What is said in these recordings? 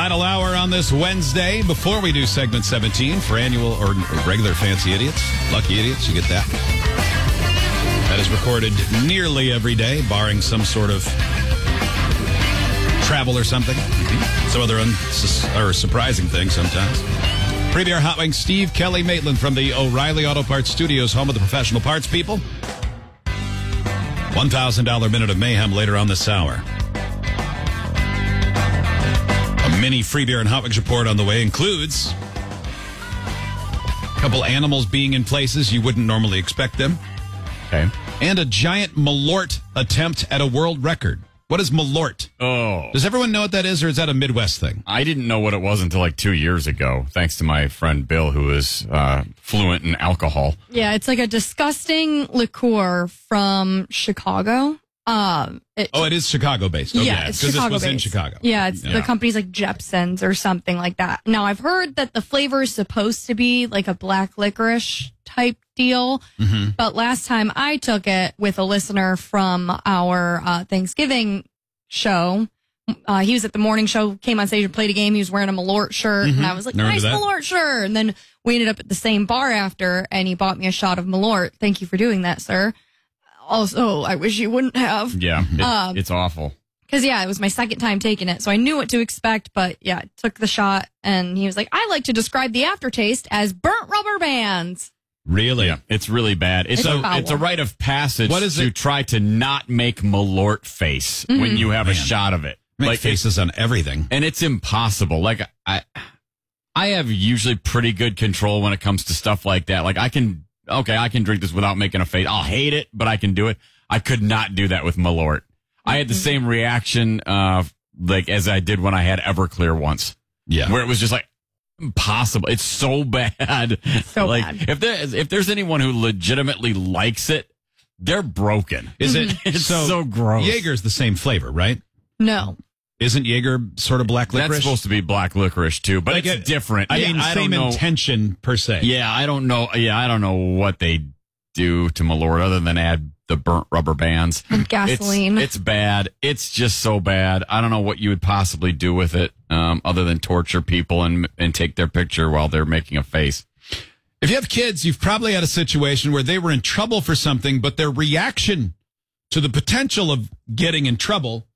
Final hour on this Wednesday. Before we do segment 17 for annual or regular Fancy Idiots, Lucky Idiots, you get that. That is recorded nearly every day, barring some sort of travel or something. Some other surprising thing sometimes. Premier Hot Wings, Steve Kelly Maitland from the O'Reilly Auto Parts Studios, home of the professional parts people. $1,000 Minute of Mayhem later on this hour. A mini free beer and hot wings report on the way includes a couple animals being in places you wouldn't normally expect them. Okay. And a giant Malort attempt at a world record. What is Malort? Oh. Does everyone know what that is, or is that a Midwest thing? I didn't know what it was until like 2 years ago, thanks to my friend Bill, who is fluent in alcohol. Yeah, it's like a disgusting liqueur from Chicago. It is Chicago-based. Okay. Yeah, it's because Chicago-based. This was in Chicago. Yeah, the company's like Jepson's or something like that. Now, I've heard that the flavor is supposed to be like a black licorice type deal, but last time I took it with a listener from our Thanksgiving show, he was at the morning show, came on stage and played a game. He was wearing a Malort shirt, and I was like, nice Malort shirt. And then we ended up at the same bar after, and he bought me a shot of Malort. Thank you for doing that, sir. Also, I wish you wouldn't have. Yeah, it's awful. Because, it was my second time taking it, so I knew what to expect. But, I took the shot, and he was like, I like to describe the aftertaste as burnt rubber bands. Really? Yeah, it's really bad. It's a rite of passage to try to not make Malort face when you have a shot of it. Make faces on everything. And it's impossible. Like, I have usually pretty good control when it comes to stuff like that. Like, I can drink this without making a face. I'll hate it, but I can do it. I could not do that with Malort. I had the same reaction, as I did when I had Everclear once. Yeah. Where it was just like impossible. It's so bad. So bad. If there's anyone who legitimately likes it, they're broken. Is it? It's so gross. Jaeger's the same flavor, right? No. Isn't Jaeger sort of black licorice? That's supposed to be black licorice too, but like it's different. I mean, same intention per se. Yeah, I don't know. Yeah, I don't know what they do to Malort other than add the burnt rubber bands. And gasoline. It's bad. It's just so bad. I don't know what you would possibly do with it other than torture people and take their picture while they're making a face. If you have kids, you've probably had a situation where they were in trouble for something, but their reaction to the potential of getting in trouble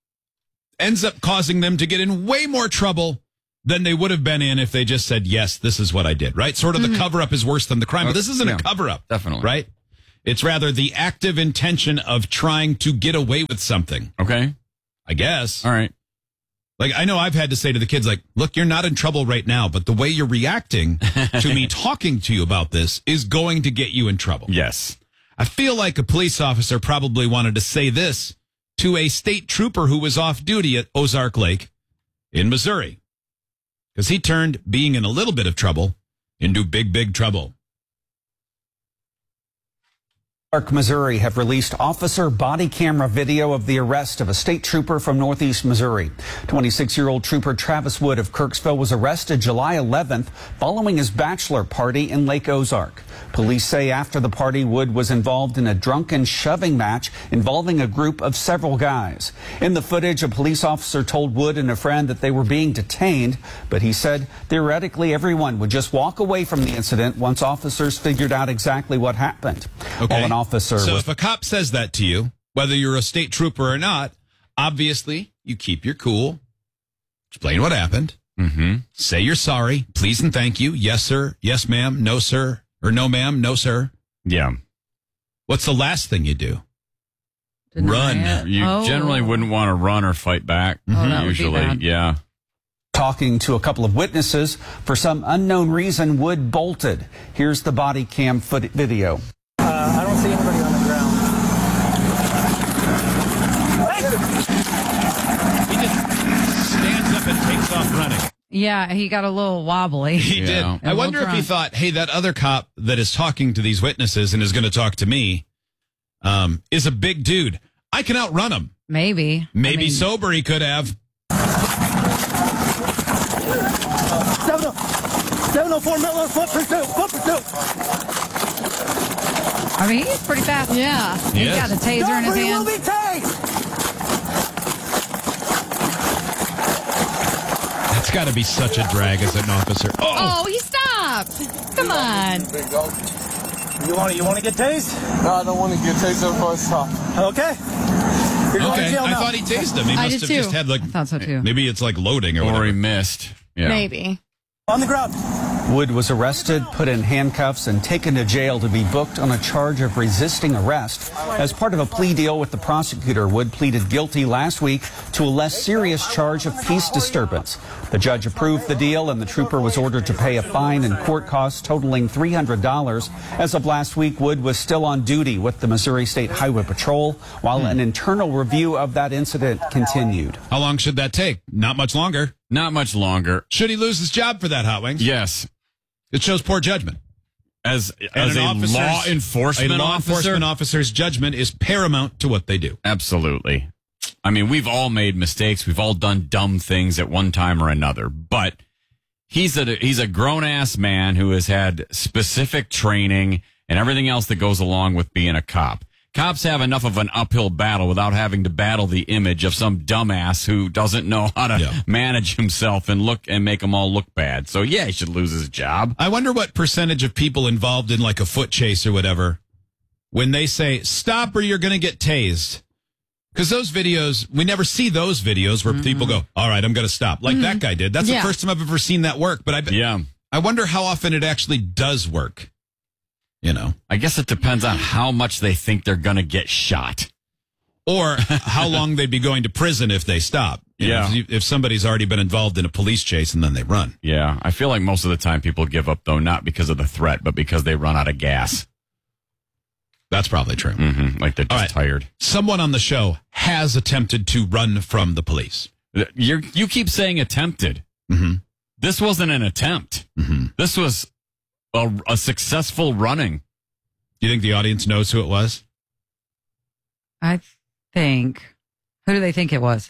ends up causing them to get in way more trouble than they would have been in if they just said, yes, this is what I did, right? Sort of the cover-up is worse than the crime, but this isn't a cover-up. Definitely. Right? It's rather the active intention of trying to get away with something. Okay. I guess. All right. Like, I know I've had to say to the kids, like, look, you're not in trouble right now, but the way you're reacting to me talking to you about this is going to get you in trouble. Yes. I feel like a police officer probably wanted to say this to a state trooper who was off duty at Ozark Lake in Missouri. Because he turned being in a little bit of trouble into big, big trouble. Missouri have released officer body camera video of the arrest of a state trooper from Northeast Missouri. 26-year-old trooper Travis Wood of Kirksville was arrested July 11th following his bachelor party in Lake Ozark. Police say after the party, Wood was involved in a drunken shoving match involving a group of several guys. In the footage, a police officer told Wood and a friend that they were being detained, but he said theoretically everyone would just walk away from the incident once officers figured out exactly what happened. Okay. So if a cop says that to you, whether you're a state trooper or not, obviously you keep your cool, explain what happened, say you're sorry, please and thank you, yes sir, yes ma'am, no sir, or no ma'am, no sir. Yeah. What's the last thing you do? Run. You generally wouldn't want to run or fight back. Usually, yeah. Talking to a couple of witnesses, for some unknown reason, Wood bolted. Here's the body cam video. I don't see anybody on the ground. He just stands up and takes off running. Yeah, he got a little wobbly. He did. I wonder if he thought, hey, that other cop that is talking to these witnesses and is going to talk to me is a big dude. I can outrun him. Maybe. Maybe sober he could have. 704 Miller, foot pursuit. I mean, he's pretty fast. Yeah. He's got a taser in his hand. Will be tased. got to be such a drag as an officer. Oh, Oh, he stopped. Come on. You want to get tased? No, I don't want to get tased before I stop. Okay. You're going to okay. jail I now. thought he tased him. He I must did have too. just had like. I thought so too. Maybe it's like loading or Or whatever. he missed. Yeah. Maybe. On the ground. Wood was arrested, put in handcuffs, and taken to jail to be booked on a charge of resisting arrest. As part of a plea deal with the prosecutor, Wood pleaded guilty last week to a less serious charge of peace disturbance. The judge approved the deal, and the trooper was ordered to pay a fine and court costs totaling $300. As of last week, Wood was still on duty with the Missouri State Highway Patrol, while an internal review of that incident continued. How long should that take? Not much longer. Not much longer. Should he lose his job for that, Hot Wings? Yes. It shows poor judgment. As And a an officer's- law enforcement a law officer. enforcement officer's judgment is paramount to what they do. Absolutely. I mean, we've all made mistakes. We've all done dumb things at one time or another. But he's a grown ass man who has had specific training and everything else that goes along with being a cop. Cops have enough of an uphill battle without having to battle the image of some dumbass who doesn't know how to manage himself and make them all look bad. So yeah, he should lose his job. I wonder what percentage of people involved in like a foot chase or whatever, when they say, stop or you're going to get tased. Because those videos, we never see those videos where people go, all right, I'm going to stop. Like that guy did. That's the first time I've ever seen that work. But I wonder how often it actually does work. You know, I guess it depends on how much they think they're going to get shot. Or how long they'd be going to prison if they stop. You know, if somebody's already been involved in a police chase and then they run. Yeah. I feel like most of the time people give up, though, not because of the threat, but because they run out of gas. That's probably true. Mm-hmm. Like they're just tired. Someone on the show has attempted to run from the police. You keep saying attempted. Mm-hmm. This wasn't an attempt. Mm-hmm. This was a successful running. Do you think the audience knows who it was? I think. Who do they think it was?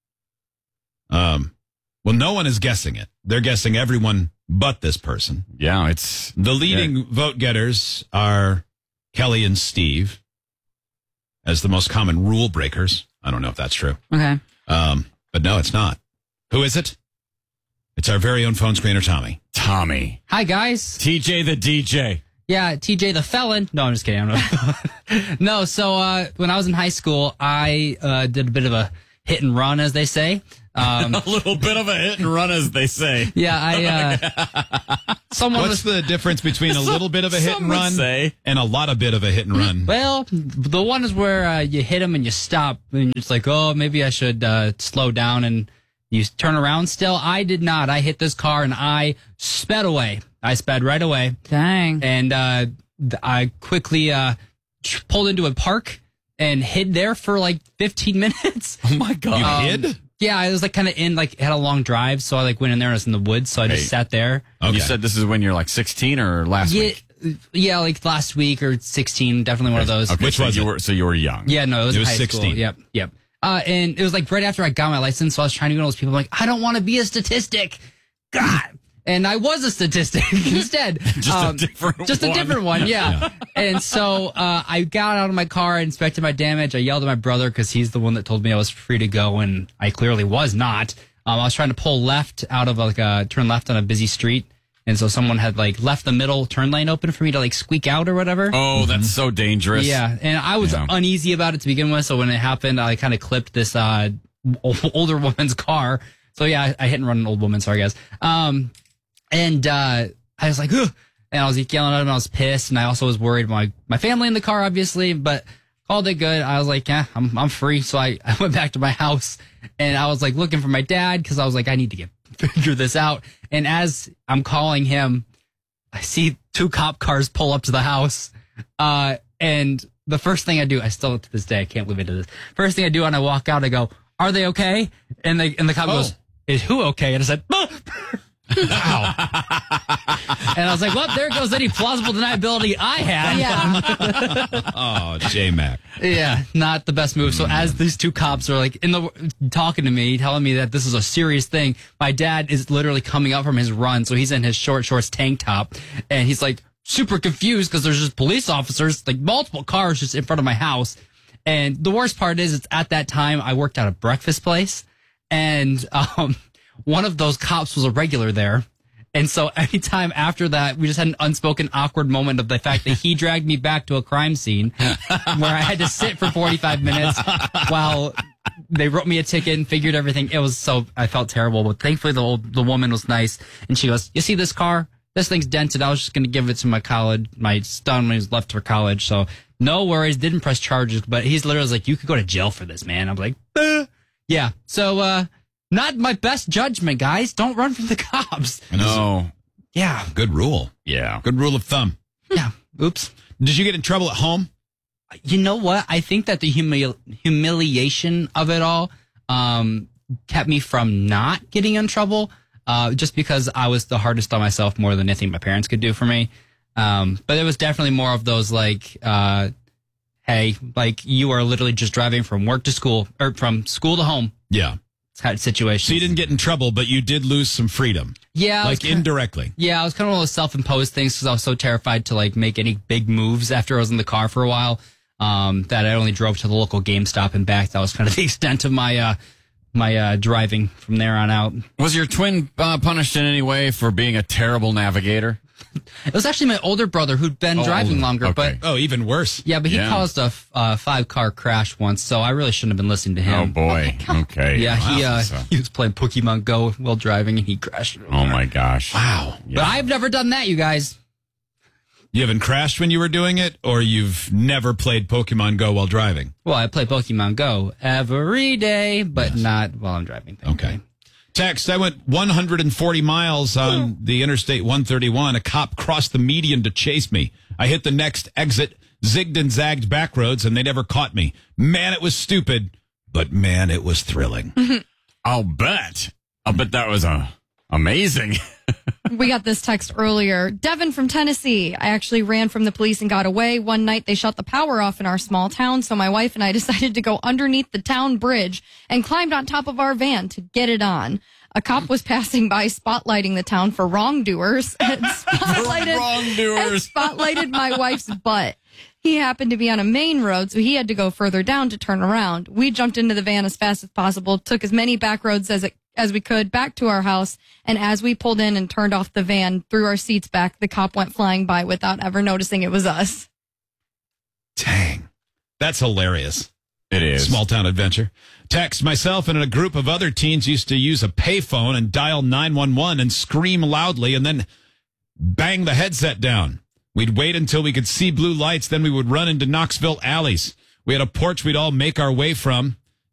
Well, no one is guessing it. They're guessing everyone but this person. Yeah, it's the leading vote getters are Kelly and Steve as the most common rule breakers. I don't know if that's true. Okay. But no, it's not. Who is it? It's our very own phone screener, Tommy. Tommy. Hi, guys. TJ the DJ. Yeah, TJ the felon. No, I'm just kidding. No, so when I was in high school, I did a bit of a hit and run, as they say. A little bit of a hit and run, as they say. Yeah, What's the difference between a little bit of a hit and run and a lot of bit of a hit and run? Well, the one is where you hit them and you stop, and it's like, oh, maybe I should slow down, and you turn around still. I did not. I hit this car and I sped away. I sped right away. Dang. And I quickly pulled into a park and hid there for like 15 minutes. Oh my God. You hid? Yeah, I was like kind of had a long drive, so I like went in there and I was in the woods, so I just sat there. Okay. You said this is when you're like 16 or last week? Yeah, like last week or 16, definitely one of those. Okay, Which was it? So you were young. Yeah, no, it was high 16. School. Yep. And it was like right after I got my license, so I was trying to get all those people. I'm like, I don't want to be a statistic. God. And I was a statistic instead. Just a different one. Yeah. And so I got out of my car, inspected my damage. I yelled at my brother because he's the one that told me I was free to go, and I clearly was not. I was trying to pull left out of turn left on a busy street. And so someone had like left the middle turn lane open for me to like squeak out or whatever. Oh, that's so dangerous. Yeah. And I was uneasy about it to begin with. So when it happened, I kind of clipped this older woman's car. So yeah, I hit and run an old woman. Sorry, guys. And I was like, ugh. And I was yelling at him. I was pissed. And I also was worried about my family in the car, obviously, but called it good. I was like, yeah, I'm free. So I went back to my house and I was like looking for my dad because I was like, I need to figure this out. And as I'm calling him, I see 2 cop cars pull up to the house. And the first thing I do, I still to this day, I can't believe I did this. First thing I do when I walk out, I go, are they okay? And the cop goes, is who okay? And I said, wow. And I was like, well, there goes any plausible deniability I had. Yeah. Oh, J-Mac. Yeah, not the best move. So as these 2 cops are like talking to me, telling me that this is a serious thing, my dad is literally coming up from his run. So he's in his shorts tank top, and he's like super confused because there's just police officers, like multiple cars just in front of my house. And the worst part is, it's at that time I worked at a breakfast place, and one of those cops was a regular there. And so anytime after that, we just had an unspoken awkward moment of the fact that he dragged me back to a crime scene where I had to sit for 45 minutes while they wrote me a ticket and figured everything. I felt terrible, but thankfully the woman was nice. And she goes, "You see this car? This thing's dented. I was just going to give it to my son when he was left for college. So no worries. Didn't press charges, but he's literally like, you could go to jail for this, man." I'm like, yeah. So, not my best judgment, guys. Don't run from the cops. No. Yeah. Good rule. Yeah. Good rule of thumb. Yeah. Oops. Did you get in trouble at home? You know what? I think that the humiliation of it all kept me from not getting in trouble, just because I was the hardest on myself more than anything my parents could do for me. But it was definitely more of those like, hey, like you are literally just driving from work to school or from school to home. Yeah. Kind of situation. So you didn't get in trouble, but you did lose some freedom. Yeah. Like indirectly. Yeah, I was kind of one of those self-imposed things because I was so terrified to like make any big moves after I was in the car for a while, that I only drove to the local GameStop and back. That was kind of the extent of my driving from there on out. Was your twin punished in any way for being a terrible navigator? It was actually my older brother who'd been driving longer, okay. but even worse. Yeah, but he caused a 5-car crash once, so I really shouldn't have been listening to him. Oh boy. Okay. Yeah, he was playing Pokemon Go while driving and he crashed. Oh my gosh. Wow. Yeah. But I've never done that, you guys. You haven't crashed when you were doing it, or you've never played Pokemon Go while driving? Well, I play Pokemon Go every day, but not while I'm driving. Okay. Text, I went 140 miles on the Interstate 131. A cop crossed the median to chase me. I hit the next exit, zigged and zagged back roads, and they never caught me. Man, it was stupid, but man, it was thrilling. I'll bet that was amazing. We got this text earlier. Devin from Tennessee. I actually ran from the police and got away. One night they shut the power off in our small town, so my wife and I decided to go underneath the town bridge and climbed on top of our van to get it on. A cop was passing by spotlighting the town for wrongdoers and spotlighted my wife's butt. He happened to be on a main road, so he had to go further down to turn around. We jumped into the van as fast as possible, took as many back roads as we could back to our house, and as we pulled in and turned off the van, threw our seats back, the cop went flying by without ever noticing it was us. Dang. That's hilarious. It is. Small town adventure. Text, myself and a group of other teens used to use a payphone and dial 911 and scream loudly and then bang the headset down. We'd wait until we could see blue lights, then we would run into Knoxville alleys. We had a porch we'd all make our way from.